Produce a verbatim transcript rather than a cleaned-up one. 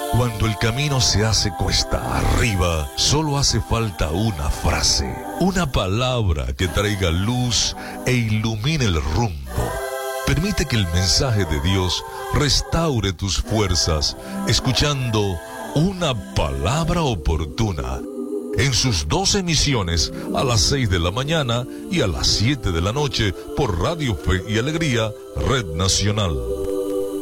Cuando el camino se hace cuesta arriba, solo hace falta una frase, una palabra que traiga luz e ilumine el rumbo. Permite que el mensaje de Dios restaure tus fuerzas, escuchando Una Palabra Oportuna, en sus dos emisiones, a las seis de la mañana y a las siete de la noche, por Radio Fe y Alegría, Red Nacional.